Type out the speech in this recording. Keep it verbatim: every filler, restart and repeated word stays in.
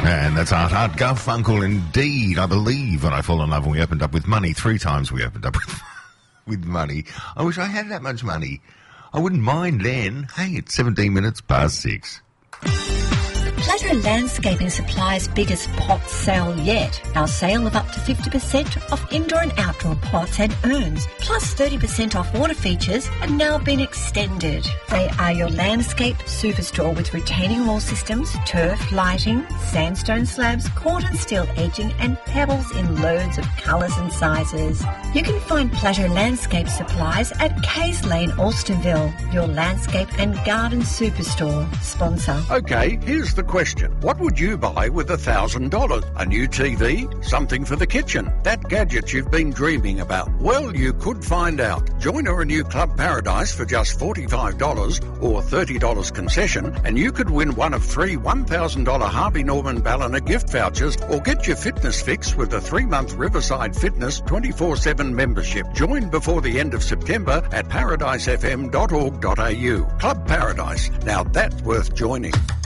And that's Art Art Garfunkel indeed, I believe. When I Fall in Love and we opened up with money. Three times we opened up with, with money. I wish I had that much money. I wouldn't mind then. Hey, it's seventeen minutes past six. Pleasure Landscaping Supply's biggest pot sale yet. Our sale of up to fifty percent off indoor and outdoor pots and urns, plus thirty percent off water features, have now been extended. They are your landscape superstore with retaining wall systems, turf, lighting, sandstone slabs, cordon steel edging and pebbles in loads of colours and sizes. You can find Pleasure Landscape Supplies at Kays Lane, Alstonville, your landscape and garden superstore. Sponsor. Okay, here's the question. What would you buy with a thousand dollars? A new T V? Something for the kitchen? That gadget you've been dreaming about? Well, you could find out. Join our new Club Paradise for just forty-five dollars or thirty dollars concession, and you could win one of three one thousand dollars Harvey Norman Ballina gift vouchers, or get your fitness fix with a three-month Riverside Fitness twenty-four seven membership. Join before the end of September at paradise f m dot org dot a u. Club Paradise. Now that's worth joining.